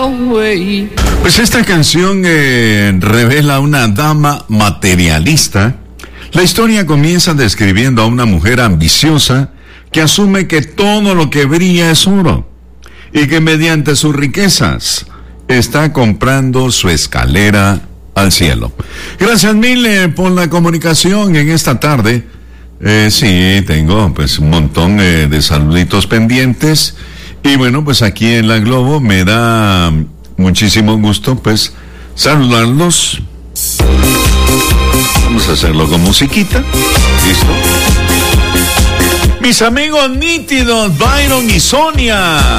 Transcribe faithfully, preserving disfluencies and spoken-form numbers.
away. Pues esta canción eh, revela a una dama materialista. La historia comienza describiendo a una mujer ambiciosa que asume que todo lo que brilla es oro y que mediante sus riquezas está comprando su escalera al cielo. Gracias mil eh, por la comunicación en esta tarde. Eh, sí, tengo pues un montón eh, de saluditos pendientes y bueno, pues aquí en La Globo me da muchísimo gusto pues saludarlos. Vamos a hacerlo con musiquita. ¿Listo? Mis amigos nítidos, Byron y Sonia.